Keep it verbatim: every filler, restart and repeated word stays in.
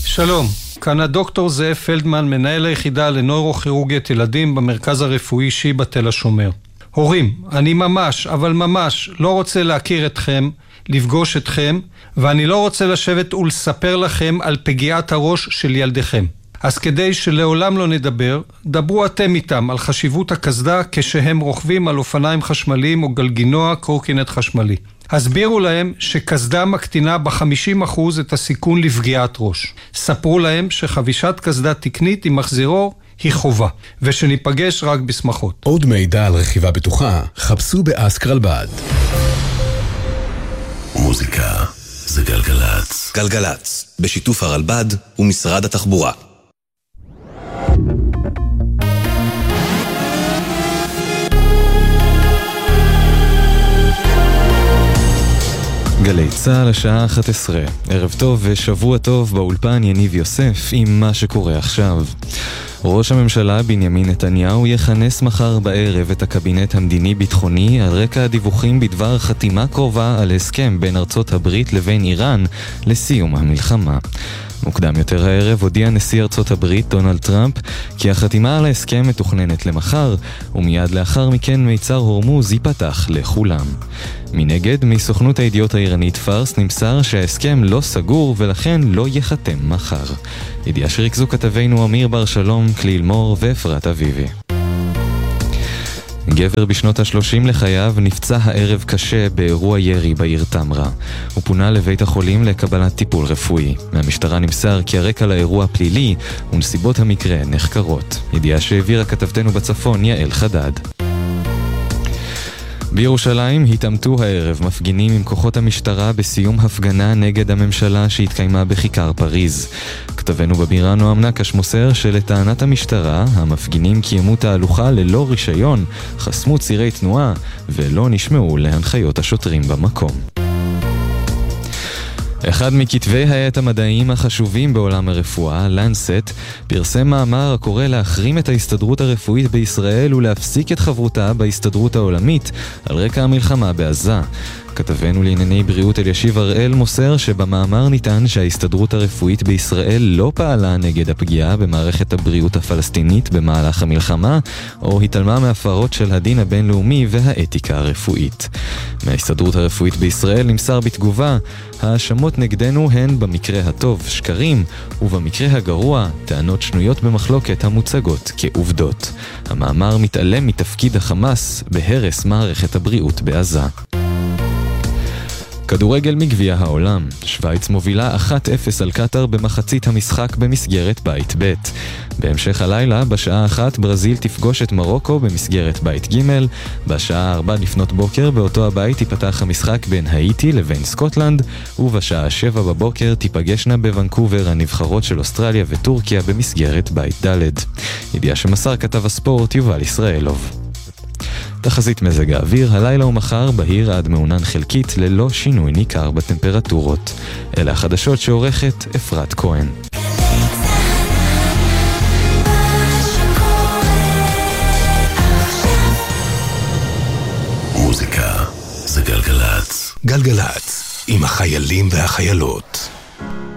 שלום, כאן הדוקטור זאב פלדמן, מנהל היחידה לנוירוכירורגית ילדים במרכז הרפואי שיבא תל השומר. הורים, אני ממש, אבל ממש לא רוצה להכיר אתכם, לפגוש אתכם, ואני לא רוצה לשבת ולספר לכם על פגיעת הראש של ילדיכם. אז כדי שלעולם לא נדבר, דברו אתם איתם על חשיבות הקסדה כשהם רוכבים על אופניים חשמליים או גלגינוע קורקינט חשמלי. הסבירו להם שקסדה מקטינה ב-חמישים אחוז את הסיכון לפגיעת ראש. ספרו להם שחבישת קסדה תקנית עם מחזירור היא חובה, ושניפגש רק בשמחות. עוד מידע על רכיבה בטוחה, חפשו באסק רלב"ד. מוזיקה זה גלגלץ. גלגלץ, בשיתוף הרלב"ד ומשרד התחבורה. גלי צהל השעה אחת עשרה. ערב טוב ושבוע טוב, באולפן יניב יוסף עם מה שקורה עכשיו. ראש הממשלה בנימין נתניהו יכנס מחר בערב את הקבינט המדיני-ביטחוני על רקע הדיווחים בדבר חתימה קרובה על הסכם בין ארצות הברית לבין איראן לסיום המלחמה. מוקדם יותר הערב הודיע נשיא ארצות הברית דונלד טראמפ כי החתימה על ההסכם מתוכננת למחר, ומיד לאחר מכן מיצר הורמוז ייפתח לכולם. מנגד, מסוכנות הידיעות האיראנית פארס נמסר שההסכם לא סגור ולכן לא יחתם מחר. ידיעה שריכזו כתבינו אמיר בר שלום, כליל מור ואפרת אביבי. גבר בשנות השלושים לחייו נפצע הערב קשה באירוע ירי בעיר תמרה. הוא פונה לבית החולים לקבלת טיפול רפואי. מהמשטרה נמסר כי הרקע לאירוע פלילי ונסיבות המקרה נחקרות. ידיעה שהעבירה כתבתנו בצפון יעל חדד. בירושלים התעמתו הערב מפגינים עם כוחות המשטרה בסיום הפגנה נגד הממשלה שהתקיימה בכיכר פריז. כתבנו בבירה נועם נקש מוסר שלטענת המשטרה, המפגינים קיימו תהלוכה ללא רישיון, חסמו צירי תנועה ולא נשמעו להנחיות השוטרים במקום. אחד מכתבי העת המדעיים החשובים בעולם הרפואה, לנסט, פרסם מאמר הקורא להחרים את ההסתדרות הרפואית בישראל ולהפסיק את חברותה בהסתדרות העולמית על רקע המלחמה בעזה. כתבנו לענייני בריאות אלישיב הראל מוסר שבמאמר ניתן שההסתדרות הרפואית בישראל לא פעלה נגד הפגיעה במערכת הבריאות הפלסטינית במהלך המלחמה, או התעלמה מהפרות של הדין הבינלאומי והאתיקה הרפואית. מההסתדרות הרפואית בישראל נמסר בתגובה, האשמות נגדנו הן במקרה הטוב שקרים, ובמקרה הגרוע טענות שנויות במחלוקת המוצגות כעובדות. המאמר מתעלם מתפקיד החמאס בהרס מערכת הבריאות בעזה. כדורגל מגביע העולם. שוויץ מובילה אחת אפס על קטר במחצית המשחק במסגרת בית ב'. בהמשך הלילה, בשעה אחת, ברזיל תפגוש את מרוקו במסגרת בית ג'. בשעה ארבע לפנות בוקר, באותו הבית ייפתח המשחק בין האיטי לבין סקוטלנד, ובשעה שבע בבוקר תיפגשנה בוונקובר הנבחרות של אוסטרליה וטורקיה במסגרת בית ד'. ידיעה שמסר כתב הספורט יובל ישראלוב. תחזית מזג האוויר, הלילה ומחר בהיר עד מעונן חלקית ללא שינוי ניכר בטמפרטורות. אלה החדשות שעורכת אפרת כהן. מוזיקה זה גלגלץ. גלגלץ, עם החיילים והחיילות.